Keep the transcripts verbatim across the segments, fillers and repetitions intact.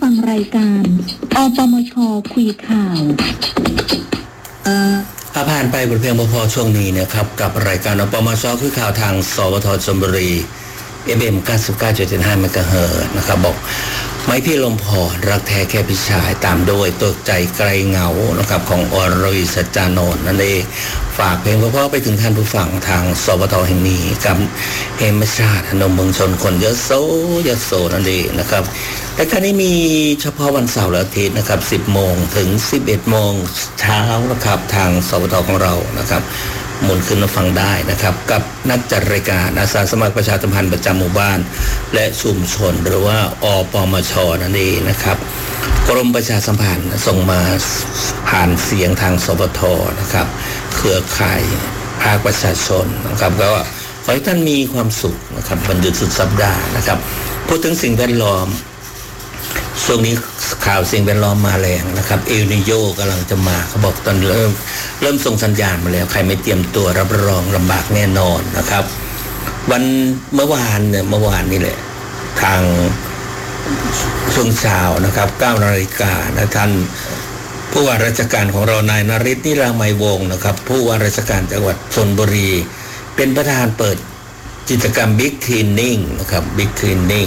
ฟังรายการอปมชคุยข่าวถ้าผ่านไปบทเพลงพอช่วงนี้นะครับกับรายการอปมชคุยข่าวทางสวทชลบุรี เอฟ เอ็ม เก้าสิบเก้าจุดเจ็ดห้า เมกะเฮิรตซ์นะครับบอกไม่พี่ลมพอรักแท้แค่พี่ชายตามโดยตัวใจไกลเงานะครับของอรวิสัจจานนท์นั่นเองฝากเพลงเพราะๆไปถึงท่านผู้ฟังทางสวทแห่งนี้กับเฮมชาตินมเมืองชนคนเยอะโซเยอะโซนั่นเองนะครับแต่ครั้นี้มีเฉพาะวันเสาร์และอาทิตย์นะครับ สิบโมงถึง สิบเอ็ดโมงเช้านะครับทางสวทของเรานะครับหมุนขึ้นมาฟังได้นะครับกับนักจัดรายการอาสาสมัครประชาสัมพันธ์ประจำหมู่บ้านและชุมชนหรือว่าอปมชนั่นเองนะครับกรมประชาสัมพันธ์ส่งมาผ่านเสียงทางสวทนะครับเครือข่ายภาคประชาชนนะครับก็ขอให้ท่านมีความสุขนะครับวันหยุดสุดสัปดาห์นะครับพูดถึงสิ่งแวดล้อมช่วงนี้ข่าวสิ่งแวดล้อมมาแรงนะครับเอลนิโญกำลังจะมาเขาบอกตอนเริ่มเริ่มส่งสัญญาณมาแล้วใครไม่เตรียมตัวรับรองลำบากแน่นอนนะครับวันเมื่อวานเนี่ยเมื่อวานนี่แหละทางช่วงเช้านะครับเก้านาฬิกานะท่านผู้ว่าราชการของเรานายนฤทธิ์นิรามัยวงศ์นะครับผู้ว่าราชการจังหวัดชลบุรีเป็นประธานเปิดกิจกรรม Big Cleaning นะครับ Big Cleaning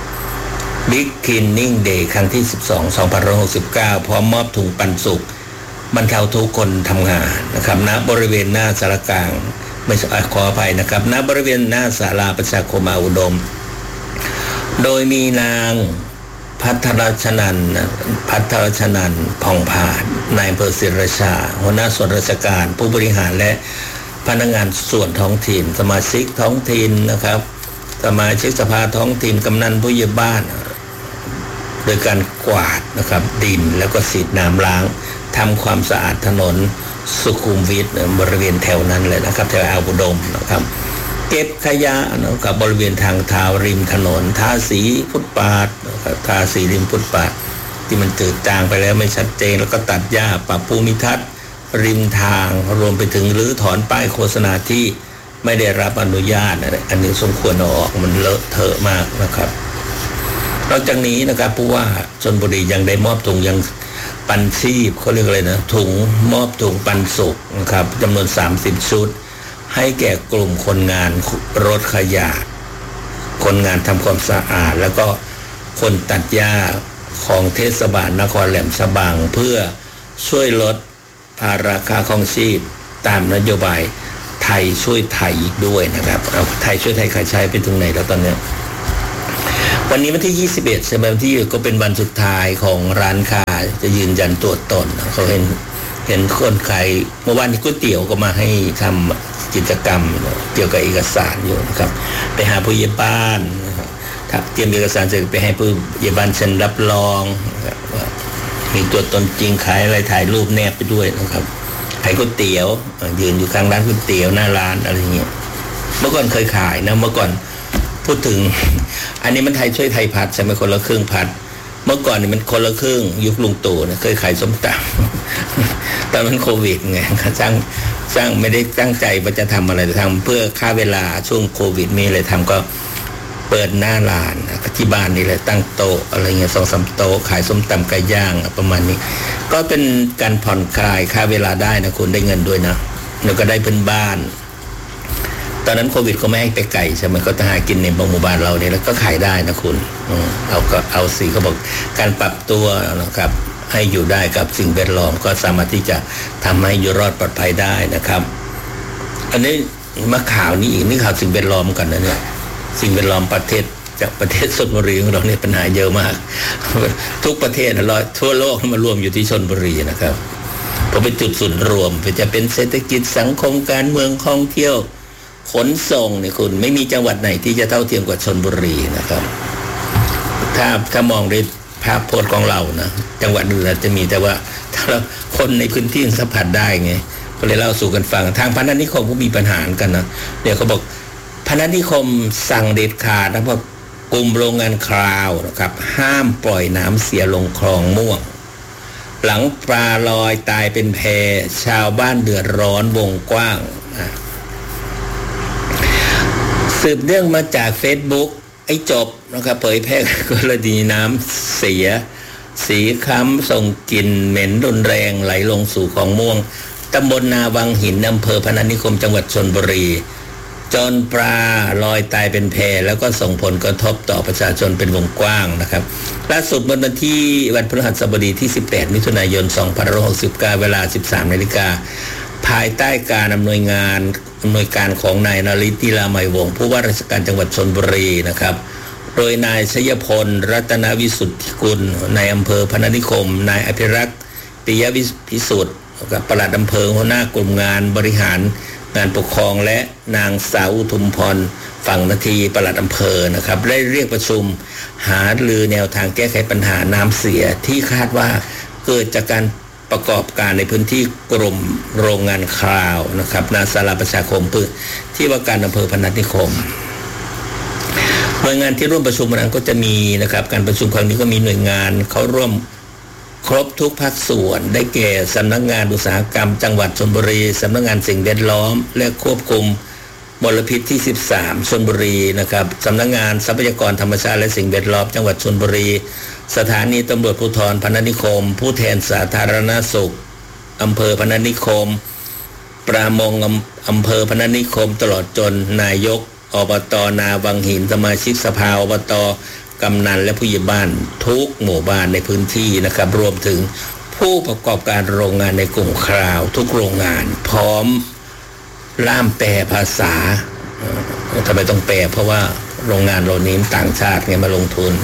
Big Cleaning Day ครั้งที่สิบสอง สองพันห้าร้อยหกสิบเก้าพร้อมมอบถุงปันสุขบรรเทาทุกคนทำงานนะครับณบริเวณหน้าสารกลางไม่ขออภัยนะครับณบริเวณหน้าศาลาประชาคมอุดมโดยมีนางพัทรชนันท์พัทรชนันท์ผ่องผาดนายอำเภอศรีราชาหัวหน้าส่วนราชการผู้บริหารและพนักงานส่วนท้องถิ่นสมาชิกท้องถิ่นนะครับสมาชิกสภาท้องถิ่นกำนันผู้ใหญ่บ้านโดยการกวาดนะครับดินแล้วก็ฉีดน้ำล้างทำความสะอาดถนนสุขุมวิทบริเวณแถวนั้นเลยนะครับแถวอ่าวอุดมนะครับเก็บขยะนะครับบริเวณทางเท้าริมถนนทาสีฟุตบาทนะครับทาสีริมฟุตบาทที่มันจืดจางไปแล้วไม่ชัดเจนแล้วก็ตัดหญ้าปรับภูมิทัศน์ริมทางรวมไปถึงรื้อถอนป้ายโฆษณาที่ไม่ได้รับอนุญาตนะอันนี้สมควรเอาออกมันเลอะเทอะมากนะครับนอกจากนี้นะครับผู้ว่าชลบุรียังได้มอบถุงยังปันชีพเขาเรียกอะไรนะถุงมอบถุงปันสุขนะครับจำนวนสามสิบชุดให้แก่กลุ่มคนงานรถขยะคนงานทำความสะอาดแล้วก็คนตัดหญ้าของเทศบาลนครแหลมฉบังเพื่อช่วยลดภาระค่าครองชีพตามนโยบายไทยช่วยไทยอีกด้วยนะครับเอาไทยช่วยไทยใครใช้ไปถึงไหนแล้วตอนนี้วันนี้วันที่ยี่สิบเอ็ดใช่ไหมวันที่ก็เป็นวันสุดท้ายของร้านค้าจะยืนยันตัวตนเขาเห็นเห็นคนขายเมื่อวานนี้ก๋วยเตี๋ยวก็มาให้ทำกิจกรรมเกี่ยวกับเอกสารอยู่นะครับไปหาผู้ใหญ่บ้านเตรียมเอกสารเสร็จไปให้ผู้ใหญ่บ้านเซ็นรับรองว่ามีตัวตนจริงขายอะไรถ่ายรูปแนบไปด้วยนะครับขายก๋วยเตี๋ยวยืนอยู่ข้างร้านก๋วยเตี๋ยวหน้าร้านอะไรเงี้ยเมื่อก่อนเคยขายนะเมื่อก่อนพูดถึงอันนี้มันไทยช่วยไทยพัดใช่ไหมคนละครึ่งพัดเมื่อก่อนนี่มันคนละครึ่งยุคลุงตู่นะเคยขายส้มตำตอนนั้นโควิดไงสร้างสร้างไม่ได้ตั้งใจว่าจะทำอะไรทำเพื่อค่าเวลาช่วงโควิดมีอะไรทำก็เปิดหน้าร้านที่บ้านนี่แหละตั้งโต๊ะอะไรเงี้ยสองสามโต๊ะขายส้มตำไก่ย่างประมาณนี้ก็เป็นการผ่อนคลายค่าเวลาได้นะคุณได้เงินด้วยนะแล้วก็ได้เพื่อนบ้านตอนนั้นโควิดก็ไม่ให้ไปไก่ใช่ไหมก็จะหากินในหมู่บ้านเราเนี่ยแล้วก็ขายได้นะคุณเอาก็เอาสิเขาบอกการปรับตัวนะครับให้อยู่ได้กับสิ่งแวดล้อมก็สามารถที่จะทำให้อยู่รอดปลอดภัยได้นะครับอันนี้มาข่าวนี้อีกนี่ข่าวสิ่งแวดล้อมกันนะเนี่ยสิ่งแวดล้อมประเทศจากประเทศชลบุรีของเราเนี่ยปัญหาเยอะมากทุกประเทศนะทั่วโลกมารวมอยู่ที่ชลบุรีนะครับเพราะเป็นจุดศูนย์รวมจะเป็นเศรษฐกิจสังคมการเมืองท่องเที่ยวขนส่งเนี่ยคุณไม่มีจังหวัดไหนที่จะเท่าเทียมกว่าชลบุรีนะครับถ้าถ้ามองด้วยภาพพจน์ของเรานะจังหวัดอื่นอาจจะมีแต่ว่าถ้าเราคนในพื้นที่สัมผัสได้ไงก็เลยเล่าสู่กันฟังทางพนัสนิคมก็มีปัญหากันนะเดี๋ยวเขาบอกพนัสนิคมสั่งเด็ดขาดนะเพราะกลุ่มโรงงานคราวนะครับห้ามปล่อยน้ำเสียลงคลองม่วงหลังปลาลอยตายเป็นแพชาวบ้านเดือดร้อนวงกว้างสืบเนื่องมาจาก Facebook อ้จบนะครับเผยแพร่กรณีน้ำเสียสีคล้ำส่งกลิ่นเหม็นรุนแรงไหลลงสู่ของม่วงตำบลนาวังหินอำเภอพนัสนิคมจังหวัดชลบุรีจนปลาลอยตายเป็นแพแล้วก็ส่งผลกระทบต่อประชาชนเป็นวงกว้างนะครับล่าสุดวันที่วันพฤหัสบดีที่สิบแปดมิถุนายนสองพันห้าร้อยหกสิบเก้าเวลา สิบสามนาฬิกาภายใต้การอำนวยงานอำนวยการของนายนฤทธิ์ นิรามัยวงศ์ผู้ว่าราชการจังหวัดชลบุรีนะครับโดยนายชยพลรัตนวิสุทธิกุลนายอำเภอพนัสนิคมนายอภิรักษ์ปิยวิสุทธิ์กับปลัดอำเภอหัวหน้ากลุ่มงานบริหารงานปกครองและนางสาวอุทุมพรฝั่งนาทีปลัดอำเภอนะครับได้เรียกประชุมหารือแนวทางแก้ไขปัญหาน้ำเสียที่คาดว่าเกิดจากการประกอบการในพื้นที่กลุ่มโรงงานคราวนะครับนาศาลาประชาคมพื้นที่ว่าการอำเภอพนัสนิคมหน่วยงานที่ร่วมประชุมนั้นก็จะมีนะครับการประชุมครั้งนี้ก็มีหน่วยงานเขาร่วมครบทุกภาคส่วนได้แก่สำนักงานอุตสาหกรรมจังหวัดชลบุรีสำนักงานสิ่งแวดล้อมและควบคุมมลพิษที่สิบสามชลบุรีนะครับสำนักงานทรัพยากรธรรมชาติและสิ่งแวดล้อมจังหวัดชลบุรีสถานีตำรวจภูธรพนัสนิคมผู้แทนสาธารณสุขอำเภอพนัสนิคมปรามงอำเภอพนัสนิคมตลอดจนนายกอบต.นาวังหินสมาชิกสภาอบต.กำนันและผู้ใหญ่บ้านทุกหมู่บ้านในพื้นที่นะครับรวมถึงผู้ประกอบการโรงงานในกลุ่มคราวทุกโรงงานพร้อมล่ามแปลภาษาทำไมต้องแปลเพราะว่าโรงงานเรานี้ต่างชาติไงมาลงทุน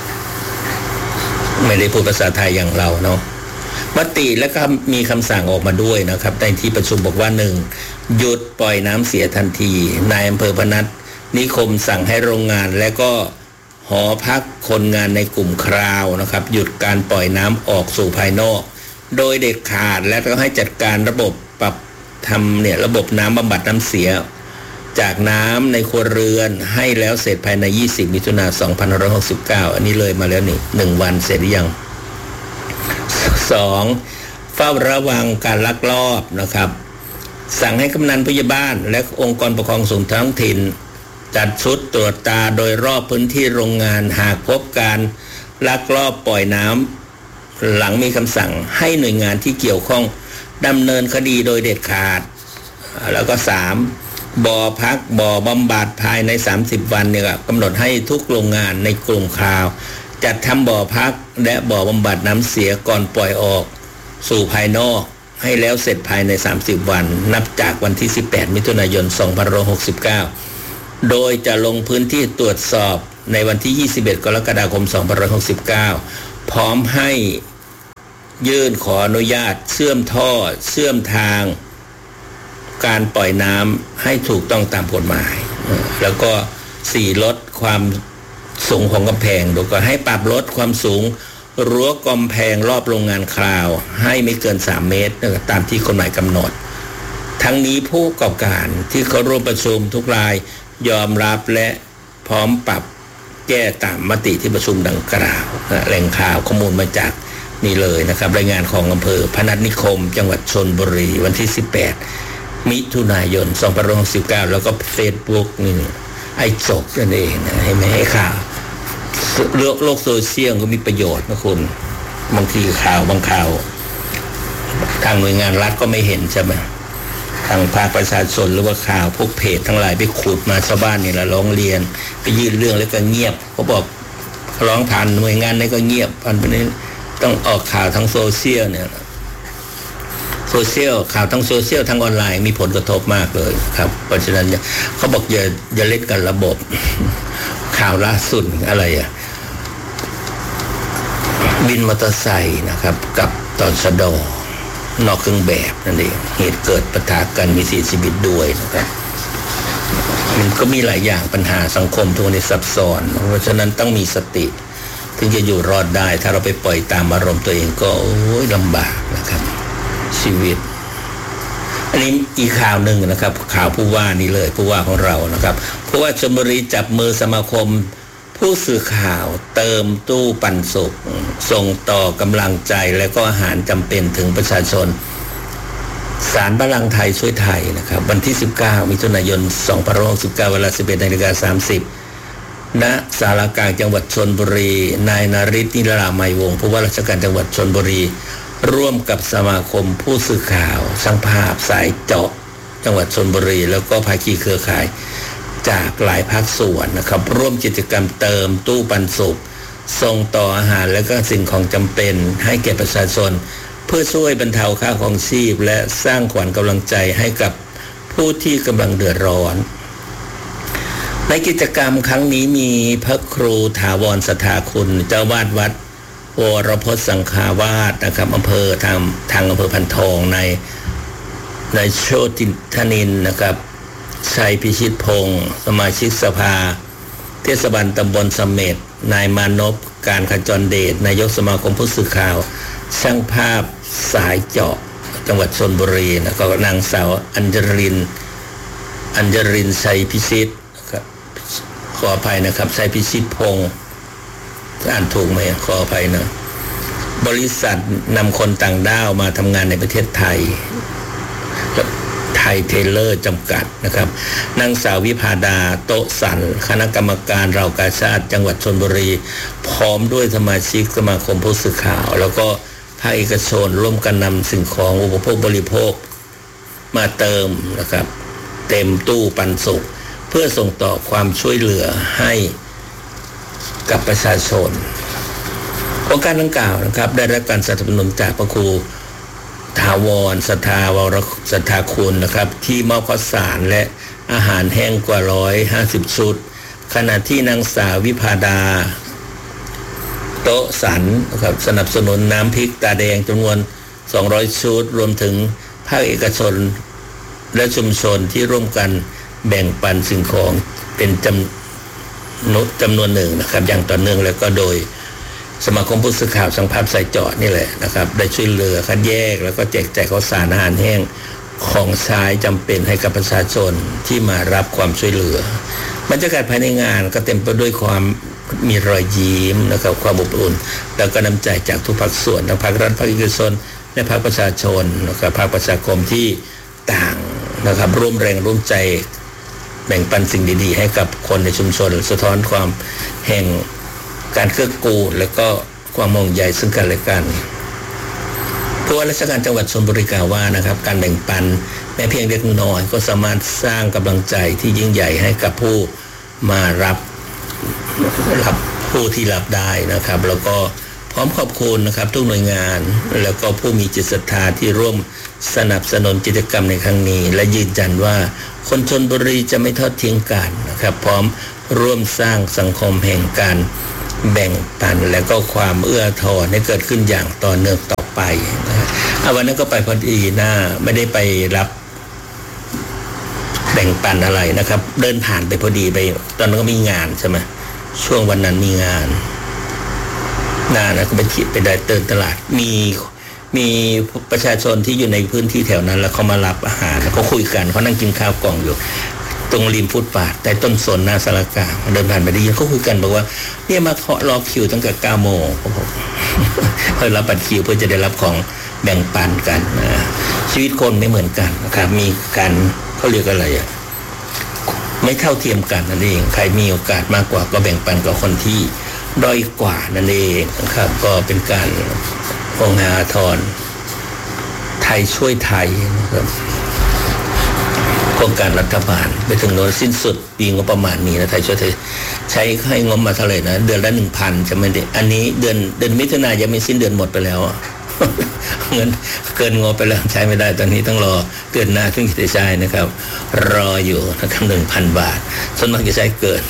ไม่ได้พูดภาษาไทยอย่างเราเนาะมติและก็มีคำสั่งออกมาด้วยนะครับในที่ประชุมบอกว่าหนึ่งหยุดปล่อยน้ำเสียทันทีนายอำเภอพนัสนิคมสั่งให้โรงงานและก็หอพักคนงานในกลุ่มคราวนะครับหยุดการปล่อยน้ำออกสู่ภายนอกโดยเด็ดขาดและก็ให้จัดการระบบปรับทำเนี่ยระบบน้ำบำบัดน้ำเสียจากน้ำในครัวเรือนให้แล้วเสร็จภายในยี่สิบมิถุนายนสองพันห้าร้อยหกสิบเก้าอันนี้เลยมาแล้วนี่หนึ่งวันเสร็จหรือยังสองเฝ้าระวังการลักลอบนะครับสั่งให้กำนันผู้ใหญ่บ้านและองค์กรปกครองส่วนท้องถิ่นจัดชุดตรวจตาโดยรอบพื้นที่โรงงานหากพบการลักลอบปล่อยน้ำหลังมีคำสั่งให้หน่วยงานที่เกี่ยวข้องดำเนินคดีโดยเด็ดขาดแล้วก็สามบ่อพักบ่อบำบัดภายในสามสิบวันเนี่ยกำหนดให้ทุกโรงงานในกลุ่มคราวจัดทำบ่อพักและบ่อบำบัดน้ำเสียก่อนปล่อยออกสู่ภายนอกให้แล้วเสร็จภายในสามสิบวันนับจากวันที่สิบแปดมิถุนายนสองพันห้าร้อยหกสิบเก้าโดยจะลงพื้นที่ตรวจสอบในวันที่ยี่สิบเอ็ดกรกฎาคมสองพันห้าร้อยหกสิบเก้าพร้อมให้ยื่นขออนุญาตเชื่อมท่อเชื่อมทางการปล่อยน้ำให้ถูกต้องตามกฎหมายแล้วก็สี่ลดความสูงของกำแพงโดยก็ให้ปรับลดความสูงรั้วกำแพงรอบโรงงานคราวให้ไม่เกินสามเมตรตามที่กฎหมายกำหนดทั้งนี้ผู้ประกอบการที่เขาร่วมประชุมทุกรายยอมรับและพร้อมปรับแก้ตามมติที่ประชุมดังกล่าวแหล่งข่าวข้อมูลมาจากนี่เลยนะครับรายงานของอำเภอพนัสนิคมจังหวัดชลบุรีวันที่สิบแปดมิถุนายนสองพันห้าร้อยหกสิบเก้าแล้วก็เฟซบุ๊กนี่ไอ้จบนั่นเองนะให้ไม่ให้ข่าวโลกโลกโซเชียลก็มีประโยชน์นะคุณบางทีข่าวบางข่าวทางหน่วยงานรัฐก็ไม่เห็นใช่ไหมทางภาคประชาชนหรือว่าข่าวพวกเพจทั้งหลายไปขุดมาชาวบ้านนี่แหละร้องเรียนไปยื่นเรื่องแล้วก็เงียบเขาบอกร้องผ่านหน่วยงานนี้ก็เงียบอันนี้ต้องออกข่าวทางโซเชียลเนี่ยโซเชียลข่าวทางโซเชียลทางออนไลน์มีผลกระทบมากเลยครับเพราะฉะนั้นเขาบอกอย่าอย่าเล่นกันระบบข่าวล่าสุดอะไรอ่ะบินมอเตอร์ไซค์นะครับกับตชด.นอกเครื่องแบบนั่นเองเหตุเกิดปะทะกันมีเสียชีวิตด้วยนะครับมันก็มีหลายอย่างปัญหาสังคมทุกวันนี้ซับซ้อนเพราะฉะนั้นต้องมีสติถึงจะอยู่รอดได้ถ้าเราไปปล่อยตามอารมณ์ตัวเองก็โอ้ยลำบากนะครับชีวิตอันนี้อีกข่าวหนึ่งนะครับข่าวผู้ว่านี่เลยผู้ว่าของเรานะครับผู้ว่าชลบุรีจับมือสมาคมผู้สื่อข่าวเติมตู้ปันสุกส่งต่อกำลังใจและก็อาหารจำเป็นถึงประชาชนศาลพลังไทยช่วยไทยนะครับวันที่สิบเก้ามิถุนายนสองพันห้าร้อยหกสิบเก้าเวลา สิบเอ็ดนาฬิกาสามสิบณศาลากลางจังหวัดชลบุรีนายนฤทธิ์นิรามัยวงศ์ผู้ว่าราชการจังหวัดชลบุรีร่วมกับสมาคมผู้สื่อข่าวช่างภาพสายเจาะจังหวัดชลบุรีแล้วก็ภาคีเครือข่ายจากหลายภาคส่วนนะครับร่วมกิจกรรมเติมตู้ปันสุกส่งต่ออาหารและก็สิ่งของจำเป็นให้แก่ประชาชนเพื่อช่วยบรรเทาค่าครองชีพและสร้างขวัญกำลังใจให้กับผู้ที่กำลังเดือดร้อนในกิจกรรมครั้งนี้มีพระครูถาวรสถาคุณเจ้าวาดวัดวรพจน์สังฆาวาสนะครับอำเภอทางทางอำเภอพันทองในในโชติธนินนะครับชัยพิชิตพงศ์สมาชิกสภาเทศบาลตำบลเสม็ดนายมานพการขจรเดชนายกสมาคมผู้สื่อข่าวช่างภาพสายเจาะจังหวัดชลบุรีแล้วก็นางสาวอัญญรินอัญญรินชัยพิชิตครับขออภัยนะครับชัยพิชิตพงศ์อ่านถูกไหมขออภัยนะบริษัทนำคนต่างด้าวมาทำงานในประเทศไทยไทยเทเลอร์จำกัดนะครับนางสาววิภาดาโตสันคณะกรรมการเรากาชาติจังหวัดชลบุรีพร้อมด้วยสมาชิกสมาคมผู้สื่อข่าวแล้วก็ภาคเอกชนร่วมกันนำสิ่งของอุปโภคบริโภคมาเติมนะครับเต็มตู้ปันสุกเพื่อส่งต่อความช่วยเหลือให้กับประชาชนโครงการดังกล่าวนะครับได้รับการสนับสนุนจากพระครูถาวรสถาวรสถาคุณนะครับที่มอบข้าวสารและอาหารแห้งกว่าหนึ่งร้อยห้าสิบชุดขณะที่นางสาววิภาดาโตสันนะครับสนับสนุนน้ำพริกตาแดงจำนวนสองร้อยชุดรวมถึงภาคเอกชนและชุมชนที่ร่วมกันแบ่งปันสิ่งของเป็นจำนวนจำนวนหนึ่งนะครับอย่างต่อเนื่องแล้วก็โดยสมาคมผู้สื่อข่าวสังภาพสายเจาะนี่แหละนะครับได้ช่วยเหลือคัดแยกแล้วก็แจกจ่ายข้าวสารอาหารแห้งของใช้จำเป็นให้กับประชาชนที่มารับความช่วยเหลือบรรยากาศภายในงานก็เต็มไปด้วยความมีรอยยิ้มนะครับความอบอุ่นแล้วก็น้ำใจจากทุกภาคส่วนทั้งภาครัฐภาคเอกชนและภาคประชาชนนะครับภาคประชาคมที่ต่างนะครับร่วมแรงร่วมใจแบ่งปันสิ่งดีๆให้กับคนในชุมชนสะท้อนความแห่งการเกื้อกูลและก็ความห่วงใยซึ่งกันและกันผู้ว่าราชการจังหวัดชลบุรีกล่าวว่านะครับการแบ่งปันแม้เพียงเล็กน้อยก็สามารถสร้างกำลังใจที่ยิ่งใหญ่ให้กับผู้มารับรับผู้ที่รับได้นะครับแล้วก็พร้อมขอบคุณนะครับทุกหน่วยงานแล้วก็ผู้มีจิตศรัทธาที่ร่วมสนับสนุนกิจกรรมในครั้งนี้และยืนยันว่าคนชลบุรีจะไม่ทอดทิ้งกันนะครับพร้อมร่วมสร้างสังคมแห่งการแบ่งปันและก็ความเอื้อทอนให้เกิดขึ้นอย่างต่อเนื่องต่อไปนะวันนั้นก็ไปพอดีหน้าไม่ได้ไปรับแบ่งปันอะไรนะครับเดินผ่านไปพอดีไปตอนนั้นก็มีงานใช่ไหมช่วงวันนั้นมีงานงานแล้วก็ไปขีดไปได้เตินตลาดมีมีประชาชนที่อยู่ในพื้นที่แถวนั้นแล้วเขามารับอาหารแล้วเขาคุยกันเขานั่งกินข้าวกล่องอยู่ตรงริมฟุตบาทใต้ต้นสนหน้าศาลากลางเดินผ่านไปได้ยินเขาคุยกันบอกว่าเนี่ยมาเคาะรอคิวตั้งแต่เก้าโมงเพื่อรับบัตรคิวเพื่อจะได้รับของแบ่งปันกันนะชีวิตคนไม่เหมือนกันนะครับมีการเขาเรียกอะไรอ่ะไม่เท่าเทียมกันนั่นเองใครมีโอกาสมากกว่าก็แบ่งปันกับคนที่ด้อยกว่านั่นเองนะครับก็เป็นการองค์อาทรไทยช่วยไทยนะครับโครงการรัฐบาลไปถึงโน้นสิ้นสุดปีงบประมาณนี้นะไทยช่วยไทยใช้ให้งบมาเท่าไหร่นะเดือนละหนึ่งพันจะไม่ได้อันนี้เดือนเดือนมิถุนายนยังไม่สิ้นเดือนหมดไปแล้วเงินเกินงบไปแล้วใช้ไม่ได้ตอนนี้ต้องรอเดือนหน้าถึงจะใช้นะครับรออยู่นะครับหนึ่งพันบาทส่วนมากจะใช้เกิน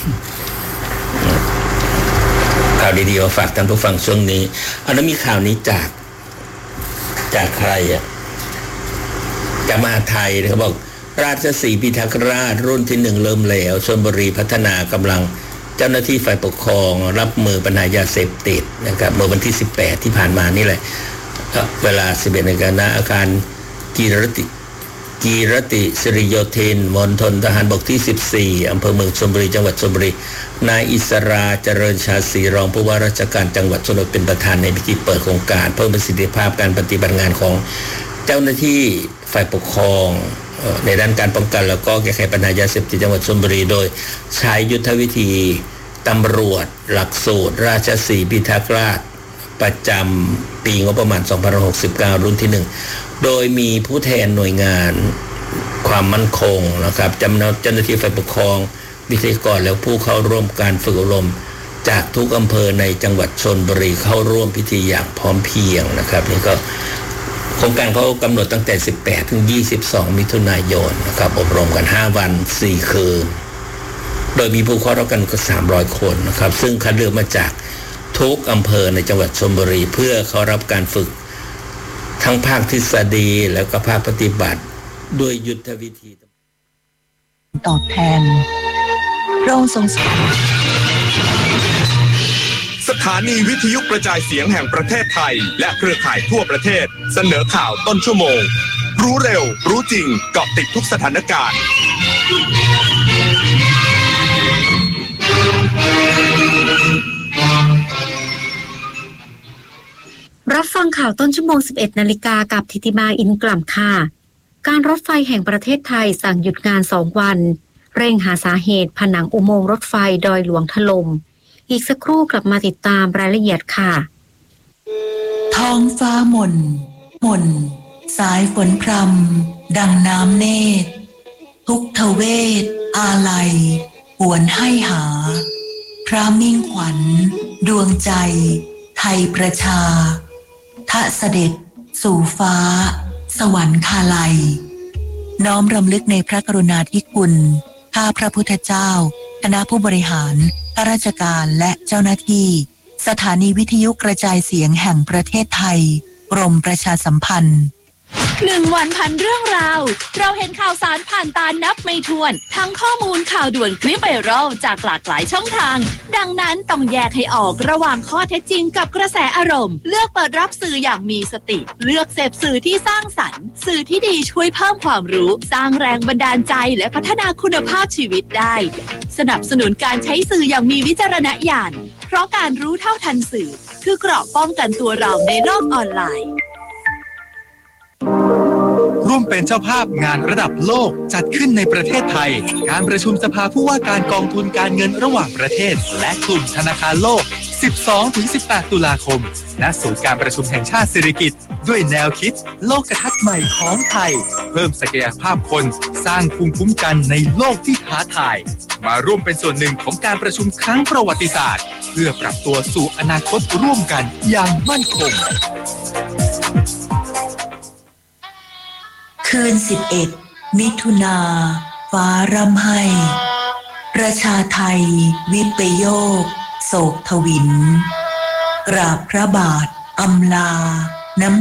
ข่าวดีๆมาฝากท่านผู้ฟังช่วงนี้อันนั้นมีข่าวนี้จากจากใครอ่ะจากมหาไทยเขาบอกราชสีห์พิทักษ์ราชรุ่นที่หนึ่งเริ่มแล้วชลบุรีพัฒนากำลังเจ้าหน้าที่ฝ่ายปกครองรับมือปัญหายาเสพติดนะครับเมื่อวันที่สิบแปดที่ผ่านมานี่แหละเวลา สิบเอ็ดนาฬิกา ณ อาคารกีรติกีรติสิริโยธินมณฑลทหารบกที่สิบสี่อำเภอเมืองชลบุรีจังหวัดชลบุรีนายอิสราเจริญชาศรีรองผู้ว่าราชการจังหวัดชลบุรีเป็นประธานในพิธีเปิดโครงการเพิ่มประสิทธิภาพการปฏิบัติงานของเจ้าหน้าที่ฝ่ายปกครองในด้านการป้องกันแล้วก็แก้ไขปัญหายาเสพติดจังหวัดชลบุรีโดยใช้ยุทธวิธีตำรวจหลักสูตรราชสีห์พิทักษ์ราษฎร์ประจำปีงบประมาณสองพันหกสิบเก้ารุ่นที่หนึ่งโดยมีผู้แทนหน่วยงานความมั่นคงนะครับเจ้าหน้าที่ฝ่ายปกครองวิทยากรแล้วผู้เข้าร่วมการฝึกอบรมจากทุกอำเภอในจังหวัดชลบุรีเข้าร่วมพิธีอย่างพร้อมเพรียงนะครับนี่ก็โครงการเขากำหนดตั้งแต่สิบแปดถึงยี่สิบสองมิถุนายนนะครับอบรมกันห้าวันสี่คืนโดยมีผู้เข้าร่วมกันก็สามร้อยคนนะครับซึ่งคัดเลือกมาจากทุกอำเภอในจังหวัดชลบุรีเพื่อเข้ารับการฝึกทั้งภาคทฤษฎีแล้วก็ภาคปฏิบัติด้วยยุทธวิธีตอบแทนพระองค์ทรงสถานีวิทยุกระจายเสียงแห่งประเทศไทยและเครือข่ายทั่วประเทศเสนอข่าวต้นชั่วโมงรู้เร็วรู้จริงเกาะติดทุกสถานการณ์รับฟังข่าวต้นชั่วโมง สิบเอ็ดนาฬิกากับธิติมาอินกล่ำค่ะการรถไฟแห่งประเทศไทยสั่งหยุดงานสองวันเร่งหาสาเหตุผนังอุโมงค์รถไฟดอยหลวงถล่มอีกสักครู่กลับมาติดตามรายละเอียดค่ะท้องฟ้าหม่นหม่นสายฝนพรำดังน้ำเนตรทุกทเวทอาลัยหวนให้หาพระมิ่งขวัญดวงใจไทยประชาทะเสด็จสู่ฟ้าสวรรคาลัยน้อมรำลึกในพระกรุณาธิคุณข้าพระพุทธเจ้าคณะผู้บริหารข้าราชการและเจ้าหน้าที่สถานีวิทยุกระจายเสียงแห่งประเทศไทยกรมประชาสัมพันธ์หนึ่งวันพันเรื่องราวเราเห็นข่าวสารผ่านตานับไม่ถ้วนทั้งข้อมูลข่าวด่วนคลิปไวรัลจากหลากหลายช่องทางดังนั้นต้องแยกให้ออกระหว่างข้อเท็จจริงกับกระแสอารมณ์เลือกเปิดรับสื่ออย่างมีสติเลือกเสพสื่อที่สร้างสรรค์สื่อที่ดีช่วยเพิ่มความรู้สร้างแรงบันดาลใจและพัฒนาคุณภาพชีวิตได้สนับสนุนการใช้สื่ออย่างมีวิจารณญาณเพราะการรู้เท่าทันสื่อคือเกราะป้องกันตัวเราในโลกออนไลน์ร่วมเป็นเจ้าภาพงานระดับโลกจัดขึ้นในประเทศไทยการประชุมสภาผู้ว่าการกองทุนการเงินระหว่างประเทศและกลุ่มธนาคารโลก สิบสองถึงสิบแปด ตุลาคมณศูนย์การประชุมแห่งชาติสิริกิติ์ด้วยแนวคิดโลกทัศน์ใหม่ของไทยเพิ่มศักยภาพคนสร้างภูมิคุ้มกันในโลกที่ท้าทายมาร่วมเป็นส่วนหนึ่งของการประชุมครั้งประวัติศาสตร์เพื่อปรับตัวสู่อนาคตร่วมกันอย่างมั่นคงคืนสิบเอ็ดมิถุนาฟ้าร่ำไห้ประชาไทยวิปโยคโศกทวินกราบพระบาทอำลาน้ำ